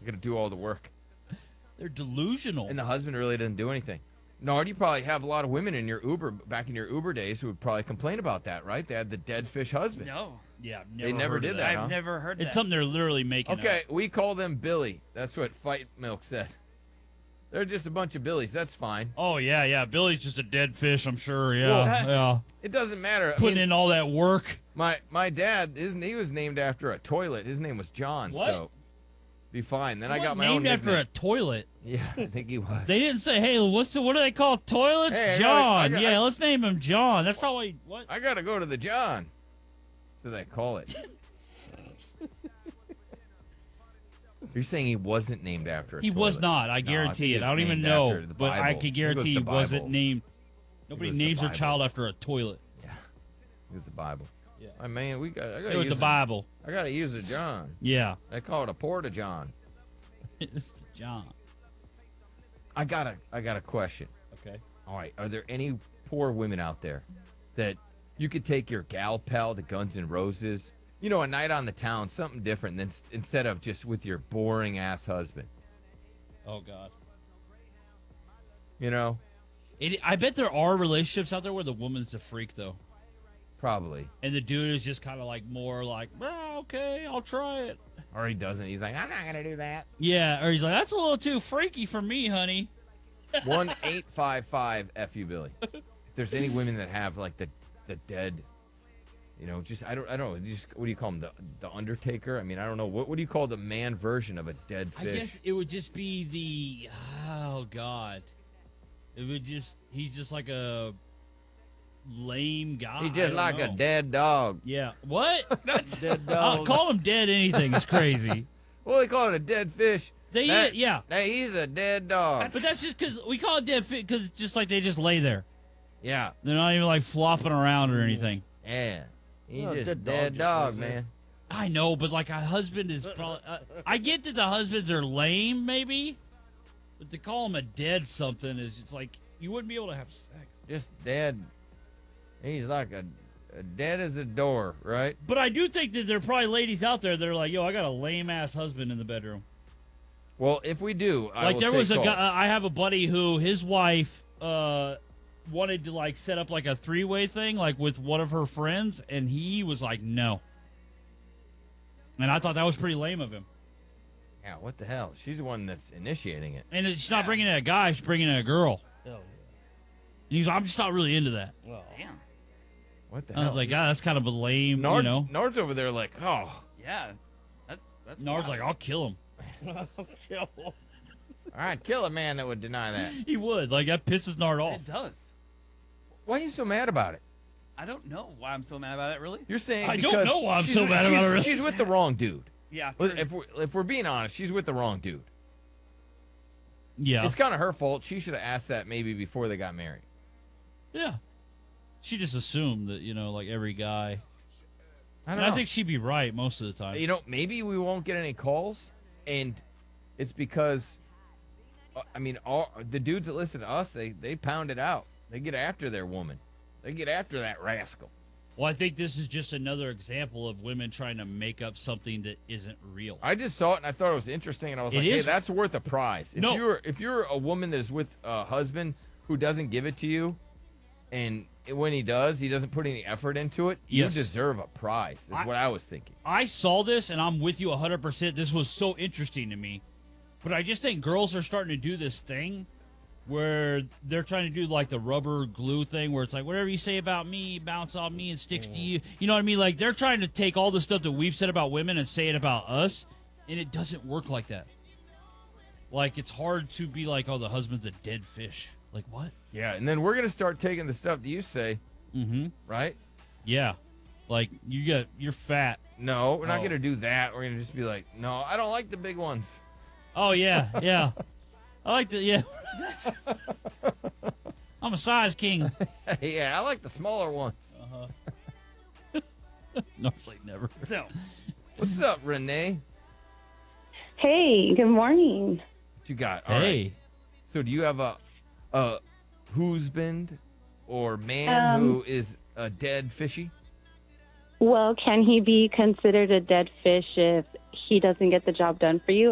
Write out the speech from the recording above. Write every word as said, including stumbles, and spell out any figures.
You're going to do all the work. They're delusional. And the husband really doesn't do anything. Nard, you probably have a lot of women in your Uber, back in your Uber days, who would probably complain about that, right? They had the dead fish husband. No. Yeah, I've They never never heard did of that, I've huh? never heard It's that. something they're literally making Okay, up. we call them Billy. That's what Fight Milk said. They're just a bunch of Billies. That's fine. Oh, yeah, yeah. Billy's just a dead fish, I'm sure. Yeah, Well, that's- yeah. It doesn't matter. I Putting mean, in all that work. my my dad, his, he was named after a toilet. His name was John, What? so be fine. Then I What, got my named own after nickname. a toilet. Yeah, I think he was. They didn't say, hey, what's the, what do they call toilets? Hey, I gotta- John. I gotta- yeah, I- let's name him John. That's how I, what? I got to go to the John. So they call it. You're saying he wasn't named after a He was toilet. not. I No, guarantee think it. I don't it's even named know. after the But I Bible. can think it guarantee was he the wasn't Bible. named. Nobody was the names their Bible. child after a toilet. Yeah, it was the Bible. Yeah. I mean, we got. I It gotta was use the Bible. I gotta use a John. Yeah. They call it a porta John. It's the John. I got a. I got a question. Okay. All right. Are there any poor women out there that you could take your gal pal to Guns N' Roses? You know, a night on the town, something different than s- instead of just with your boring ass husband. Oh, God. You know, It, I bet there are relationships out there where the woman's the freak, though. probably. And the dude is just kind of like more like, well, okay, I'll try it. Or he doesn't. He's like, I'm not gonna do that. Yeah, or he's like, that's a little too freaky for me, honey. One eight five five F you, Billy. If there's any women that have like the the dead, you know, just I don't I don't know, just what do you call them? The the Undertaker? I mean, I don't know. What what do you call the man version of a dead I fish? guess it would just be the, oh, God. It would just, he's just like a lame guy. He's I just don't like a know. dead dog. Yeah. What? That's Dead Uh, dog. call him dead anything is crazy. Well, they call it a dead fish. They That- eat, yeah. Hey, he's a dead dog. But that's just because, we call it dead fit because it's just like they just lay there. Yeah, They're not even like flopping around or anything. yeah. He's Well, just a dead dead dog dog, just lays there. man. I know, but like a husband is probably. Uh, I get that the husbands are lame, maybe, but to call him a dead something is just like you wouldn't be able to have sex. Just dead. He's like a, a dead as a door, right? But I do think that there are probably ladies out there that are like, "Yo, I got a lame ass husband in the bedroom." Well, if we do, I Like will there take was a calls. guy. I have a buddy who his wife uh, wanted to like set up like a three way thing, like with one of her friends, and he was like, "No." And I thought that was pretty lame of him. Yeah, what the hell? She's the one that's initiating it. And she's not bringing in a guy; she's bringing in a girl. Oh, And he's, I'm just not really into that. yeah. Well, damn. What the I hell? was like, ah, that's kind of a lame, Nard's, you know. Nard's over there like, oh, Yeah. That's that's Nard's wild. like, I'll kill him. kill. all right, kill a man that would deny that. He would. Like, that pisses Nard off. It does. Why are you so mad about it? I don't know why I'm so mad about it. Really? You're saying I don't because know why I'm she's- so mad she's, about it, really. She's with the wrong dude. Yeah. Well, true. If we're, if we're being honest, she's with the wrong dude. Yeah. It's kind of her fault. She should have asked that maybe before they got married. Yeah. She just assumed that, you know, like every guy. I And don't know. I think she'd be right most of the time. You know, maybe we won't get any calls, and it's because, uh, I mean, all the dudes that listen to us, they they pound it out. They get after their woman. They get after that rascal. Well, I think this is just another example of women trying to make up something that isn't real. I just saw it and I thought it was interesting, and I was It like, "Hey, is- that's worth a prize." If No. you're if you're a woman that is with a husband who doesn't give it to you, and when he does, he doesn't put any effort into it, Yes. you deserve a prize. Is I- what I was thinking. I saw this, and I'm with you one hundred percent. This was so interesting to me. But I just think girls are starting to do this thing where they're trying to do like the rubber glue thing where it's like whatever you say about me bounce on me and sticks to you. You know what I mean? Like they're trying to take all the stuff that we've said about women and say it about us, and it doesn't work like that. Like it's hard to be like, oh, the husband's a dead fish. Like what? Yeah, and then we're gonna start taking the stuff that you say, Mm-hmm. right? Yeah. Like you got you're fat. No, we're not Oh. gonna do that. We're gonna just be like, no, I don't like the big ones. Oh yeah, yeah. I like the yeah. I'm a size king. Yeah, I like the smaller ones. No, it's like never. No. What's up, Renee? Hey, good morning. What you got? All right. Hey. So do you have a a husband or man Um, who is a dead fishy? Well, can he be considered a dead fish if he doesn't get the job done for you?